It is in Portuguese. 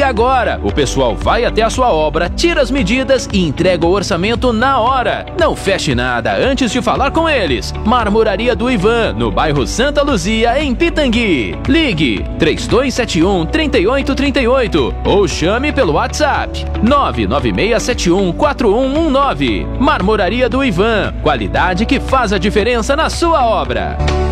Liga agora, o pessoal vai até a sua obra, tira as medidas e entrega o orçamento na hora. Não feche nada antes de falar com eles. Marmoraria do Ivan, no bairro Santa Luzia, em Pitangui. Ligue 3271-3838 ou chame pelo WhatsApp 99671-4119. Marmoraria do Ivan, qualidade que faz a diferença na sua obra.